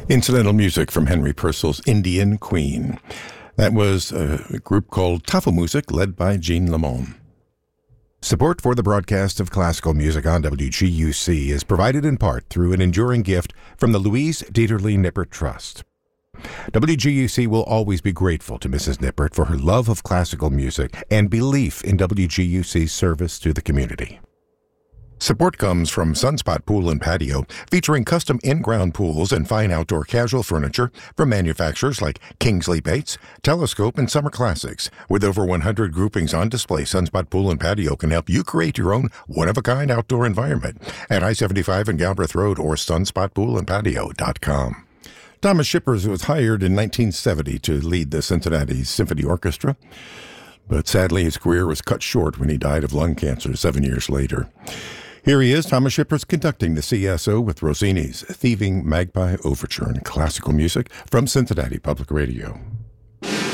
Incidental music from Henry Purcell's Indian Queen. That was a group called Tafelmusik, led by Jean Lamont. Support for the broadcast of classical music on WGUC is provided in part through an enduring gift from the Louise Dieterle Nippert Trust. WGUC will always be grateful to Mrs. Nippert for her love of classical music and belief in WGUC's service to the community. Support comes from Sunspot Pool and Patio, featuring custom in-ground pools and fine outdoor casual furniture from manufacturers like Kingsley Bates, Telescope, and Summer Classics. With over 100 groupings on display, Sunspot Pool and Patio can help you create your own one-of-a-kind outdoor environment at I-75 and Galbraith Road or sunspotpoolandpatio.com. Thomas Shippers was hired in 1970 to lead the Cincinnati Symphony Orchestra, but sadly his career was cut short when he died of lung cancer 7 years later. Here he is, Thomas Shippers, conducting the CSO with Rossini's Thieving Magpie Overture in classical music from Cincinnati Public Radio.